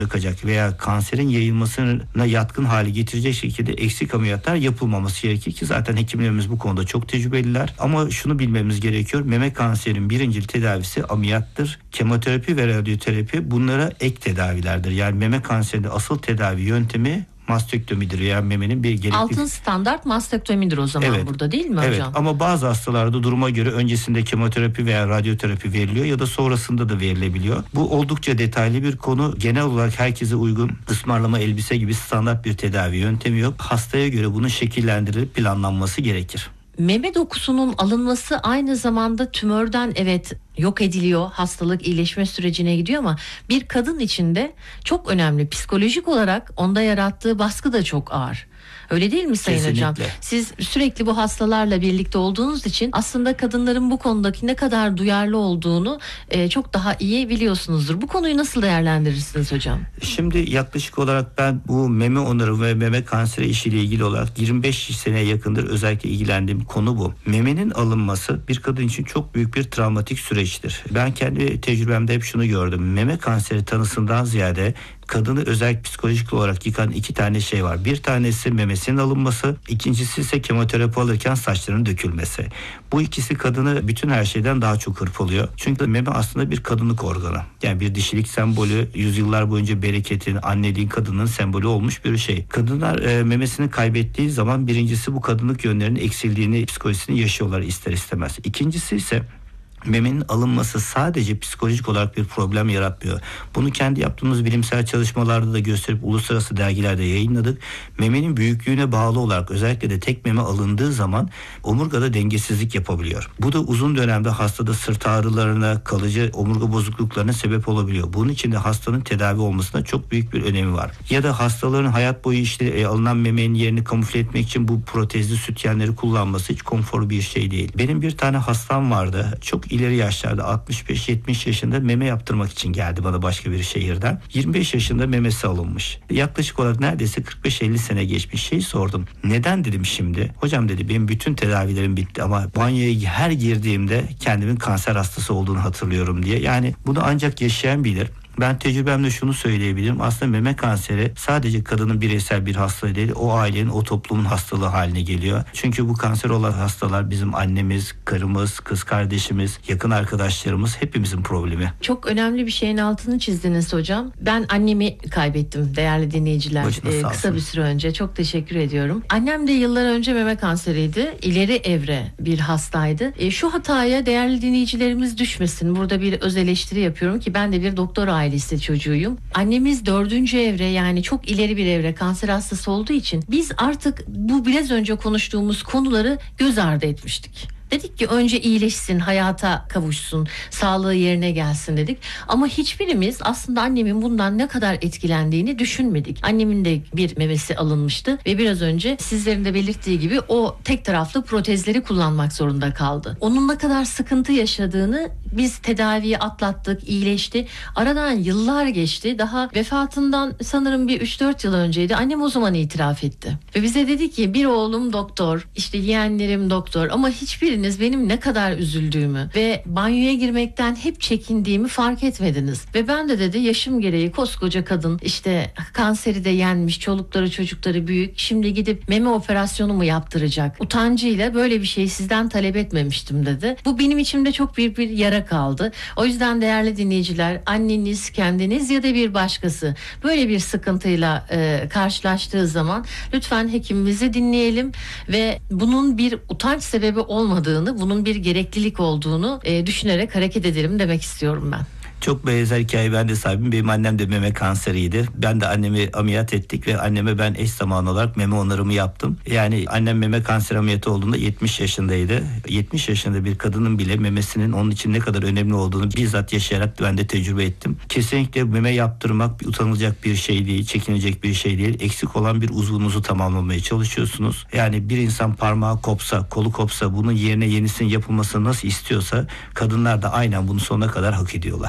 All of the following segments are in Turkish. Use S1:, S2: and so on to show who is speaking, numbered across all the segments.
S1: bırakacak veya kanserin yayılmasına yatkın hale getirecek şekilde eksik ameliyatlar yapılmaması gerekir ki zaten hekimlerimiz bu konuda çok tecrübeliler. Ama şunu bilmemiz gerekiyor. Meme kanserinin birincil tedavisi ameliyattır. Kemoterapi ve radyoterapi bunlara ek tedavilerdir. Yani meme kanserinde asıl tedavi yöntemi mastektomidir. Yani memenin bir gerekli...
S2: Altın standart mastektomidir o zaman burada değil mi hocam?
S1: Evet, ama bazı hastalarda duruma göre öncesinde kemoterapi veya radyoterapi veriliyor ya da sonrasında da verilebiliyor. Bu oldukça detaylı bir konu. Genel olarak herkese uygun ısmarlama elbise gibi standart bir tedavi yöntemi yok. Hastaya göre bunun şekillendirilip planlanması gerekir.
S2: Meme dokusunun alınması aynı zamanda tümörden yok ediliyor. Hastalık iyileşme sürecine gidiyor ama bir kadın için de çok önemli. Psikolojik olarak onda yarattığı baskı da çok ağır. Öyle değil mi Sayın
S1: Kesinlikle.
S2: Hocam? Siz sürekli bu hastalarla birlikte olduğunuz için aslında kadınların bu konudaki ne kadar duyarlı olduğunu çok daha iyi biliyorsunuzdur. Bu konuyu nasıl değerlendirirsiniz hocam?
S1: Şimdi yaklaşık olarak ben bu meme onarı ve meme kanseri işiyle ilgili olarak 25 seneye yakındır özellikle ilgilendiğim konu bu. Memenin alınması bir kadın için çok büyük bir travmatik süreçtir. Ben kendi tecrübemde hep şunu gördüm. Meme kanseri tanısından ziyade kadını özellikle psikolojik olarak yıkan iki tane şey var. Bir tanesi memesinin alınması, ikincisi ise kemoterapi alırken saçlarının dökülmesi. Bu ikisi kadını bütün her şeyden daha çok hırpalıyor. Çünkü meme aslında bir kadınlık organı. Yani bir dişilik sembolü, yüzyıllar boyunca bereketin, anneliğin, kadının sembolü olmuş bir şey. Kadınlar memesini kaybettiği zaman birincisi bu kadınlık yönlerinin eksildiğini, psikolojisini yaşıyorlar ister istemez. İkincisi ise memenin alınması sadece psikolojik olarak bir problem yaratmıyor. Bunu kendi yaptığımız bilimsel çalışmalarda da gösterip uluslararası dergilerde yayınladık. Memenin büyüklüğüne bağlı olarak özellikle de tek meme alındığı zaman omurgada dengesizlik yapabiliyor. Bu da uzun dönemde hastada sırt ağrılarına, kalıcı omurga bozukluklarına sebep olabiliyor. Bunun için de hastanın tedavi olmasına çok büyük bir önemi var. Ya da hastaların hayat boyu alınan memenin yerini kamufle etmek için bu protezli sütyenleri kullanması hiç konforlu bir şey değil. Benim bir tane hastam vardı. Çok ileri yaşlarda 65-70 yaşında meme yaptırmak için geldi bana başka bir şehirden. 25 yaşında memesi alınmış. Yaklaşık olarak neredeyse 45-50 sene geçmiş. Sordum. Neden dedim şimdi? Hocam dedi benim bütün tedavilerim bitti ama banyoya her girdiğimde kendimin kanser hastası olduğunu hatırlıyorum diye. Yani bunu ancak yaşayan bilir. Ben tecrübemle şunu söyleyebilirim. Aslında meme kanseri sadece kadının bireysel bir hastalığı değil, o ailenin, o toplumun hastalığı haline geliyor. Çünkü bu kanser olan hastalar bizim annemiz, karımız, kız kardeşimiz, yakın arkadaşlarımız, hepimizin problemi.
S2: Çok önemli bir şeyin altını çizdiniz hocam. Ben annemi kaybettim değerli dinleyiciler. Kısa bir süre önce. Çok teşekkür ediyorum. Annem de yıllar önce meme kanseriydi. İleri evre bir hastaydı. Şu hataya değerli dinleyicilerimiz düşmesin. Burada bir öz eleştiri yapıyorum ki ben de bir doktor ailesi çocuğuyum. Annemiz 4. evre, yani çok ileri bir evre kanser hastası olduğu için biz artık bu biraz önce konuştuğumuz konuları göz ardı etmiştik. Dedik ki önce iyileşsin, hayata kavuşsun, sağlığı yerine gelsin dedik. Ama hiçbirimiz aslında annemin bundan ne kadar etkilendiğini düşünmedik. Annemin de bir memesi alınmıştı ve biraz önce sizlerin de belirttiği gibi o tek taraflı protezleri kullanmak zorunda kaldı. Onun ne kadar sıkıntı yaşadığını biz tedaviyi atlattık, iyileşti. Aradan yıllar geçti. Daha vefatından sanırım bir 3-4 yıl önceydi. Annem o zaman itiraf etti. Ve bize dedi ki bir oğlum doktor, işte yeğenlerim doktor ama hiçbiriniz benim ne kadar üzüldüğümü ve banyoya girmekten hep çekindiğimi fark etmediniz. Ve ben de dedi yaşım gereği koskoca kadın, işte kanseri de yenmiş, çolukları çocukları büyük, şimdi gidip meme operasyonu mu yaptıracak? Utancıyla böyle bir şeyi sizden talep etmemiştim dedi. Bu benim içimde çok büyük bir yara kaldı. O yüzden değerli dinleyiciler, anneniz, kendiniz ya da bir başkası böyle bir sıkıntıyla karşılaştığı zaman lütfen hekimimizi dinleyelim ve bunun bir utanç sebebi olmadığını, bunun bir gereklilik olduğunu düşünerek hareket edelim demek istiyorum ben.
S1: Çok benzer hikaye ben de sahibim. Benim annem de meme kanseriydi. Ben de annemi ameliyat ettik ve anneme ben eş zamanlı olarak meme onarımı yaptım. Yani annem meme kanser ameliyatı olduğunda 70 yaşındaydı. 70 yaşında bir kadının bile memesinin onun için ne kadar önemli olduğunu bizzat yaşayarak ben de tecrübe ettim. Kesinlikle meme yaptırmak utanılacak bir şey değil, çekinecek bir şey değil. Eksik olan bir uzvunuzu tamamlamaya çalışıyorsunuz. Yani bir insan parmağı kopsa, kolu kopsa bunun yerine yenisinin yapılmasını nasıl istiyorsa kadınlar da aynen bunu sonuna kadar hak ediyorlar.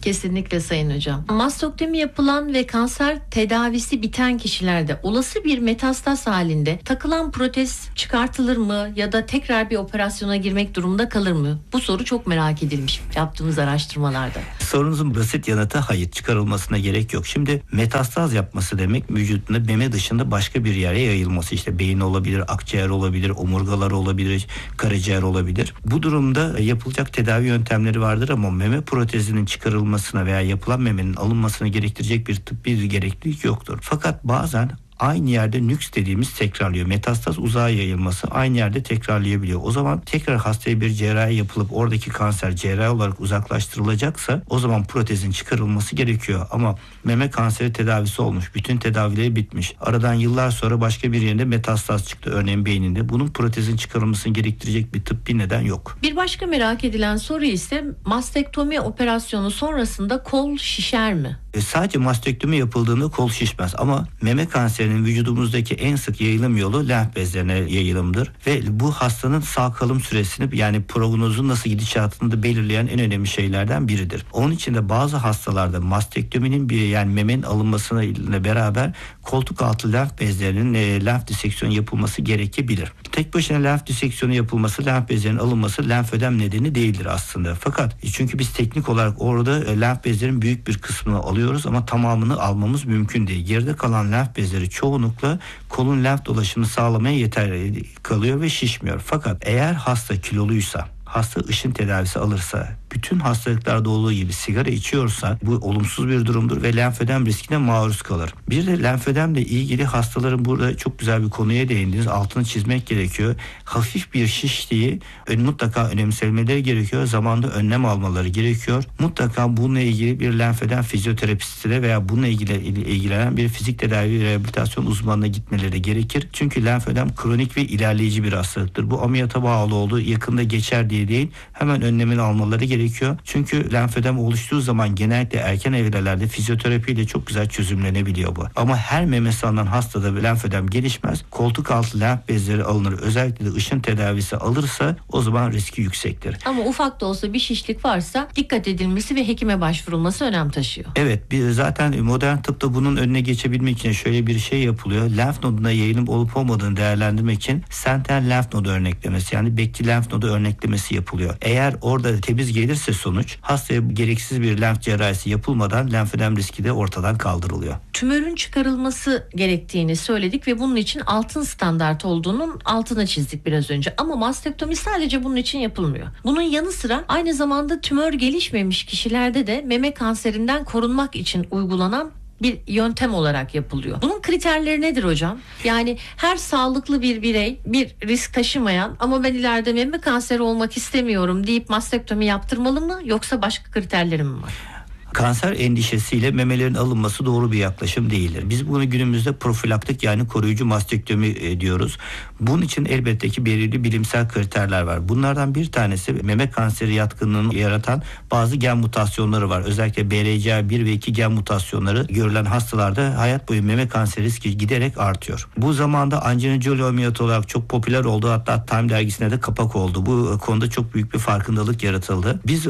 S2: Kesinlikle Sayın Hocam. Mastektomi yapılan ve kanser tedavisi biten kişilerde olası bir metastaz halinde takılan protez çıkartılır mı ya da tekrar bir operasyona girmek durumunda kalır mı? Bu soru çok merak edilmiş yaptığımız araştırmalarda.
S1: Sorunuzun basit yanıtı hayır, çıkarılmasına gerek yok. Şimdi metastaz yapması demek vücudunda meme dışında başka bir yere yayılması. İşte beyin olabilir, akciğer olabilir, omurgalar olabilir, karaciğer olabilir. Bu durumda yapılacak tedavi yöntemleri vardır ama meme protezinin çıkarılmasına veya yapılan memenin alınmasına gerektirecek bir tıbbi bir gereklilik yoktur. Fakat bazen aynı yerde nüks dediğimiz tekrarlıyor. Metastaz uzağa yayılması aynı yerde tekrarlayabiliyor. O zaman tekrar hastaya bir cerrahi yapılıp oradaki kanser cerrahi olarak uzaklaştırılacaksa o zaman protezin çıkarılması gerekiyor. Ama meme kanseri tedavisi olmuş. Bütün tedavileri bitmiş. Aradan yıllar sonra başka bir yerinde metastaz çıktı. Örneğin beyninde. Bunun protezin çıkarılmasını gerektirecek bir tıbbi neden yok.
S2: Bir başka merak edilen soru ise mastektomi operasyonu sonrasında kol şişer mi?
S1: Sadece mastektomi yapıldığında kol şişmez ama meme kanserinin vücudumuzdaki en sık yayılım yolu lenf bezlerine yayılımdır ve bu hastanın sağ kalım süresini yani prognozun nasıl gidişatını da belirleyen en önemli şeylerden biridir. Onun için de bazı hastalarda mastektominin yani memenin alınmasıyla beraber koltuk altı lenf bezlerinin lenf diseksiyonu yapılması gerekebilir. Tek başına lenf diseksiyonu yapılması, lenf bezlerinin alınması lenfödem nedeni değildir aslında. Fakat çünkü biz teknik olarak orada lenf bezlerin büyük bir kısmını alıyoruz ama tamamını almamız mümkün değil. Geride kalan lenf bezleri çoğunlukla kolun lenf dolaşımını sağlamaya yeterli kalıyor ve şişmiyor. Fakat eğer hasta kiloluysa, hasta ışın tedavisi alırsa, bütün hastalıklarda olduğu gibi sigara içiyorsa bu olumsuz bir durumdur ve lenfödem riskine maruz kalır. Bir de lenfödemle ilgili hastaların burada çok güzel bir konuya değindiniz. Altını çizmek gerekiyor. Hafif bir şişliği mutlaka önemsemeleri gerekiyor. Zamanında önlem almaları gerekiyor. Mutlaka bununla ilgili bir lenfödem fizyoterapistine veya bununla ilgilenen bir fizik tedavi ve rehabilitasyon uzmanına gitmeleri gerekir. Çünkü lenfödem kronik ve ilerleyici bir hastalıktır. Bu ameliyata bağlı olduğu yakında geçer diye değil, hemen önlemini almaları gerekiyor. Çünkü lenfödem oluştuğu zaman genellikle erken evrelerde fizyoterapiyle çok güzel çözümlenebiliyor bu. Ama her memesi alınan hastada lenfödem gelişmez. Koltuk altı lenf bezleri alınır. Özellikle de ışın tedavisi alırsa o zaman riski yüksektir.
S2: Ama ufak da olsa bir şişlik varsa dikkat edilmesi ve hekime başvurulması önem taşıyor.
S1: Evet, zaten modern tıpta bunun önüne geçebilmek için şöyle bir şey yapılıyor. Lenf noduna yayılım olup olmadığını değerlendirmek için sentinel lenf nodu örneklemesi yani bekçi lenf nodu örneklemesi yapılıyor. Eğer orada temiz gelirse sonuç hastaya gereksiz bir lenf cerrahisi yapılmadan lenfödem riski de ortadan kaldırılıyor.
S2: Tümörün çıkarılması gerektiğini söyledik ve bunun için altın standart olduğunun altına çizdik biraz önce. Ama mastektomi sadece bunun için yapılmıyor. Bunun yanı sıra aynı zamanda tümör gelişmemiş kişilerde de meme kanserinden korunmak için uygulanan bir yöntem olarak yapılıyor. Bunun kriterleri nedir hocam? Yani her sağlıklı bir birey, bir risk taşımayan ama ben ileride meme kanseri olmak istemiyorum deyip mastektomi yaptırmalı mı yoksa başka kriterleri mi var?
S1: Kanser endişesiyle memelerin alınması doğru bir yaklaşım değildir. Biz bunu günümüzde profilaktik yani koruyucu mastektomi diyoruz. Bunun için elbette ki belirli bilimsel kriterler var. Bunlardan bir tanesi meme kanseri yatkınlığını yaratan bazı gen mutasyonları var. Özellikle BRCA1 ve 2 gen mutasyonları görülen hastalarda hayat boyu meme kanseri riski giderek artıyor. Bu zamanda Angelina Jolie ameliyatı olarak çok popüler oldu. Hatta Time dergisine de kapak oldu. Bu konuda çok büyük bir farkındalık yaratıldı. Biz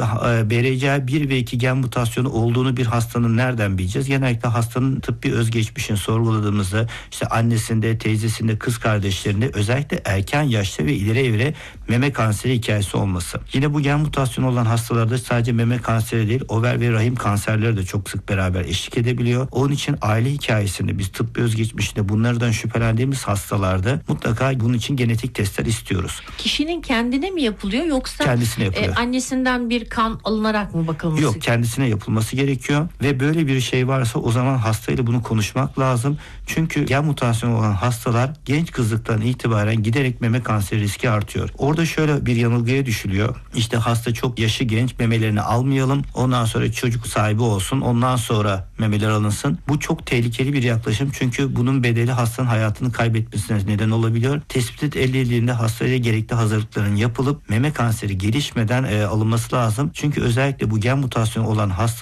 S1: BRCA1 ve 2 gen mutasyonu olduğunu bir hastanın nereden bileceğiz? Genellikle hastanın tıbbi özgeçmişini sorguladığımızda işte annesinde, teyzesinde, kız kardeşlerinde özellikle erken yaşta ve ileri evre meme kanseri hikayesi olması. Yine bu gen mutasyonu olan hastalarda sadece meme kanseri değil, over ve rahim kanserleri de çok sık beraber eşlik edebiliyor. Onun için aile hikayesinde biz tıbbi özgeçmişinde bunlardan şüphelendiğimiz hastalarda mutlaka bunun için genetik testler istiyoruz.
S2: Kişinin kendine mi yapılıyor yoksa
S1: kendisine yapılıyor.
S2: Annesinden bir kan alınarak mı bakılması?
S1: Yok, kendisine yapılması gerekiyor ve böyle bir şey varsa o zaman hastayla bunu konuşmak lazım. Çünkü gen mutasyonu olan hastalar genç kızlıktan itibaren giderek meme kanseri riski artıyor. Orada şöyle bir yanılgıya düşülüyor. İşte hasta çok yaşı genç, memelerini almayalım. Ondan sonra çocuk sahibi olsun. Ondan sonra memeler alınsın. Bu çok tehlikeli bir yaklaşım. Çünkü bunun bedeli hastanın hayatını kaybetmesine neden olabiliyor. Tespit edildiğinde hastayla gerekli hazırlıkların yapılıp meme kanseri gelişmeden alınması lazım. Çünkü özellikle bu gen mutasyonu olan hastalar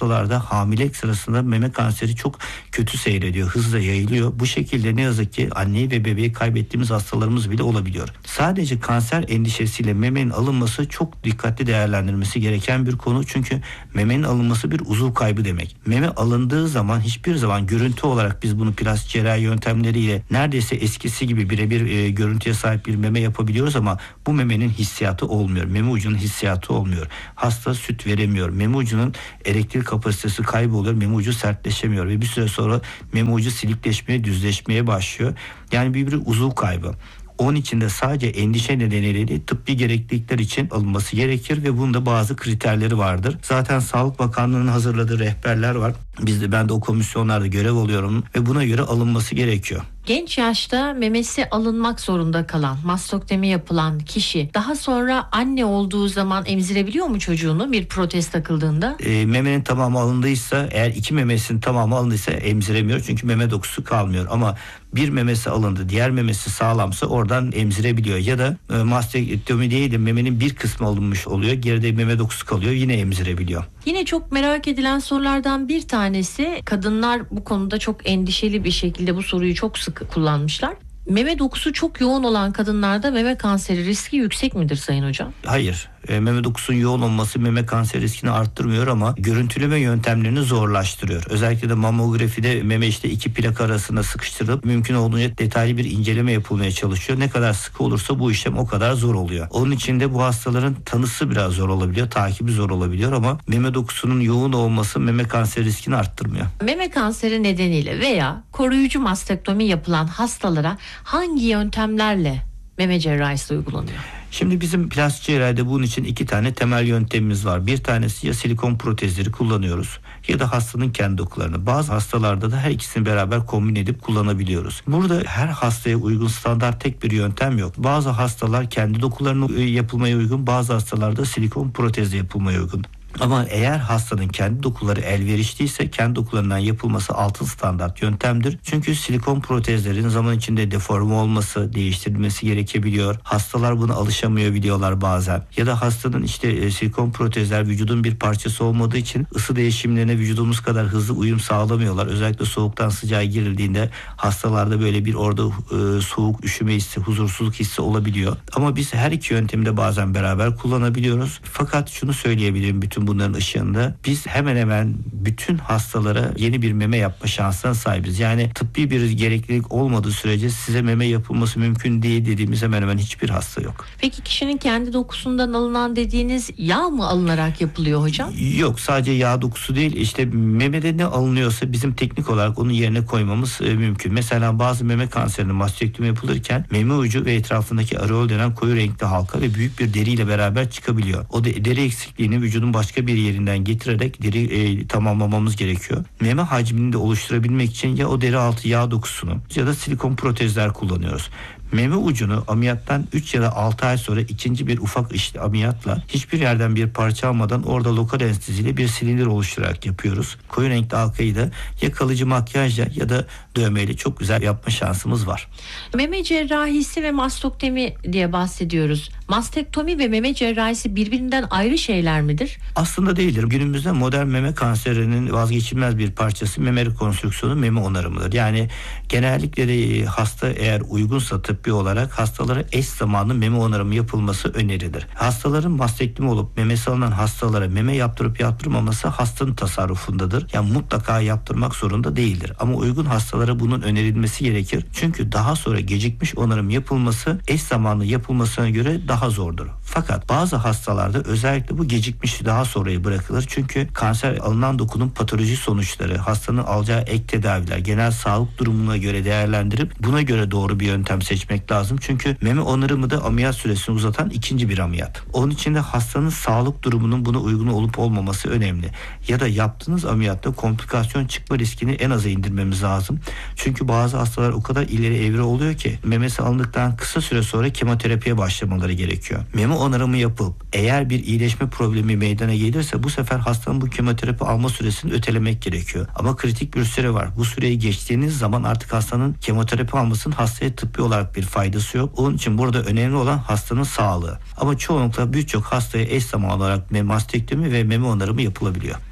S1: hastalarda hamilelik sırasında meme kanseri çok kötü seyrediyor, hızla yayılıyor. Bu şekilde ne yazık ki anneyi ve bebeği kaybettiğimiz hastalarımız bile olabiliyor. Sadece kanser endişesiyle memenin alınması çok dikkatli değerlendirilmesi gereken bir konu. Çünkü memenin alınması bir uzuv kaybı demek. Meme alındığı zaman hiçbir zaman görüntü olarak biz bunu plastik cerrahi yöntemleriyle neredeyse eskisi gibi birebir görüntüye sahip bir meme yapabiliyoruz ama bu memenin hissiyatı olmuyor. Meme ucunun hissiyatı olmuyor. Hasta süt veremiyor. Meme ucunun elektrik kapasitesi kayboluyor. Meme ucu sertleşemiyor ve bir süre sonra meme ucu silikleşmeye, düzleşmeye başlıyor. Yani bir uzuv kaybı. Onun için de sadece endişe nedeniyle değil, tıbbi gereklilikler için alınması gerekir ve bunun da bazı kriterleri vardır. Zaten Sağlık Bakanlığı'nın hazırladığı rehberler var. Ben de o komisyonlarda görev alıyorum ve buna göre alınması gerekiyor.
S2: Genç yaşta memesi alınmak zorunda kalan, mastektomi yapılan kişi daha sonra anne olduğu zaman emzirebiliyor mu çocuğunu bir protez takıldığında?
S1: Memenin tamamı alındıysa, eğer iki memesinin tamamı alındıysa emziremiyor çünkü meme dokusu kalmıyor. Ama bir memesi alındı, diğer memesi sağlamsa oradan emzirebiliyor. Ya da mastektomi değil de memenin bir kısmı alınmış oluyor, geride meme dokusu kalıyor, yine emzirebiliyor.
S2: Yine çok merak edilen sorulardan bir tanesi, kadınlar bu konuda çok endişeli bir şekilde bu soruyu çok sık kullanmışlar. Meme dokusu çok yoğun olan kadınlarda meme kanseri riski yüksek midir Sayın Hocam?
S1: Hayır. Meme dokusunun yoğun olması meme kanseri riskini arttırmıyor ama görüntüleme yöntemlerini zorlaştırıyor. Özellikle de mamografide meme iki plak arasında sıkıştırılıp mümkün olduğunca detaylı bir inceleme yapılmaya çalışıyor. Ne kadar sıkı olursa bu işlem o kadar zor oluyor. Onun için de bu hastaların tanısı biraz zor olabiliyor, takibi zor olabiliyor ama meme dokusunun yoğun olması meme kanseri riskini arttırmıyor.
S2: Meme kanseri nedeniyle veya koruyucu mastektomi yapılan hastalara hangi yöntemlerle meme cerrahisi uygulanıyor?
S1: Şimdi bizim plastik cerrahide bunun için iki tane temel yöntemimiz var. Bir tanesi ya silikon protezleri kullanıyoruz ya da hastanın kendi dokularını. Bazı hastalarda da her ikisini beraber kombin edip kullanabiliyoruz. Burada her hastaya uygun standart tek bir yöntem yok. Bazı hastalar kendi dokularını yapılmaya uygun, bazı hastalarda silikon protezle yapılmaya uygun. Ama eğer hastanın kendi dokuları elverişliyse kendi dokularından yapılması altın standart yöntemdir. Çünkü silikon protezlerin zaman içinde deforme olması, değiştirilmesi gerekebiliyor. Hastalar buna alışamıyor biliyorlar bazen. Ya da hastanın silikon protezler vücudun bir parçası olmadığı için ısı değişimlerine vücudumuz kadar hızlı uyum sağlamıyorlar. Özellikle soğuktan sıcağa girildiğinde hastalarda böyle bir orada soğuk, üşüme hissi, huzursuzluk hissi olabiliyor. Ama biz her iki yöntemi de bazen beraber kullanabiliyoruz. Fakat şunu söyleyebilirim bütün bunların ışığında, biz hemen hemen bütün hastalara yeni bir meme yapma şansına sahibiz. Yani tıbbi bir gereklilik olmadığı sürece size meme yapılması mümkün değil dediğimiz hemen hemen hiçbir hasta yok.
S2: Peki kişinin kendi dokusundan alınan dediğiniz yağ mı alınarak yapılıyor hocam?
S1: Yok, sadece yağ dokusu değil, memede ne alınıyorsa bizim teknik olarak onun yerine koymamız mümkün. Mesela bazı meme kanserinin mastektomi yapılırken meme ucu ve etrafındaki areol denen koyu renkli halka ve büyük bir deriyle beraber çıkabiliyor. O deri eksikliğini vücudun başka bir yerinden getirerek deri tamamlamamız gerekiyor. Meme hacmini de oluşturabilmek için ya o deri altı yağ dokusunu ya da silikon protezler kullanıyoruz. Meme ucunu ameliyattan 3 ya da 6 ay sonra ikinci bir ufak ameliyatla hiçbir yerden bir parça almadan orada lokal anesteziyle bir silindir oluşturarak yapıyoruz. Koyu renkli halkayı da ya kalıcı makyajla ya da dövmeyle çok güzel yapma şansımız var.
S2: Meme cerrahisi ve mastektomi diye bahsediyoruz. Mastektomi ve meme cerrahisi birbirinden ayrı şeyler midir?
S1: Aslında değildir. Günümüzde modern meme kanserinin vazgeçilmez bir parçası meme rekonstrüksiyonu, meme onarımıdır. Yani genellikle de hasta eğer uygunsa tıbbi olarak hastalara eş zamanlı meme onarımı yapılması önerilir. Hastaların mastektomi olup memesi alınan hastalara meme yaptırıp yaptırmaması hastanın tasarrufundadır. Yani mutlaka yaptırmak zorunda değildir. Ama uygun hastalara bunun önerilmesi gerekir. Çünkü daha sonra gecikmiş onarım yapılması eş zamanlı yapılmasına göre daha zordur. Fakat bazı hastalarda özellikle bu gecikmiş daha sonraya bırakılır. Çünkü kanser alınan dokunun patoloji sonuçları, hastanın alacağı ek tedaviler, genel sağlık durumuna göre değerlendirip buna göre doğru bir yöntem seçmek lazım. Çünkü meme onarımı da ameliyat süresini uzatan ikinci bir ameliyat. Onun için de hastanın sağlık durumunun buna uygun olup olmaması önemli. Ya da yaptığınız ameliyatta komplikasyon çıkma riskini en aza indirmemiz lazım. Çünkü bazı hastalar o kadar ileri evre oluyor ki memesi alındıktan kısa süre sonra kemoterapiye başlamaları gerekiyor. Meme onarımı yapılıp eğer bir iyileşme problemi meydana gelirse bu sefer hastanın bu kemoterapi alma süresini ötelemek gerekiyor. Ama kritik bir süre var. Bu süreyi geçtiğiniz zaman artık hastanın kemoterapi almasının hastaya tıbbi olarak bir faydası yok. Onun için burada önemli olan hastanın sağlığı. Ama çoğunlukla birçok hastaya eş zamanlı olarak mastektomi ve meme onarımı yapılabiliyor.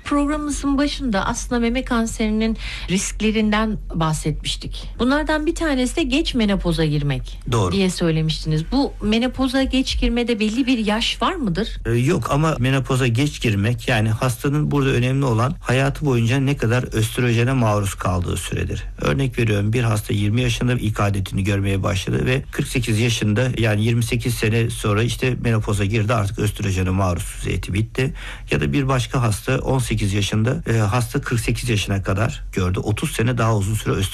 S2: Programımızın başında aslında meme kanserinin risklerinden bahsetmiştik. Bunlardan bir tanesi de geç menopoza girmek.
S1: Doğru.
S2: Diye söylemiştiniz. Bu menopoza geç girmede belli bir yaş var mıdır?
S1: Yok, ama menopoza geç girmek, yani hastanın burada önemli olan hayatı boyunca ne kadar östrojene maruz kaldığı süredir. Örnek veriyorum, bir hasta 20 yaşında ilk adetini görmeye başladı ve 48 yaşında, yani 28 sene sonra işte menopoza girdi, artık östrojene maruziyeti bitti. Ya da bir başka hasta 18 yaşında, hasta 48 yaşına kadar gördü. 30 sene daha uzun süre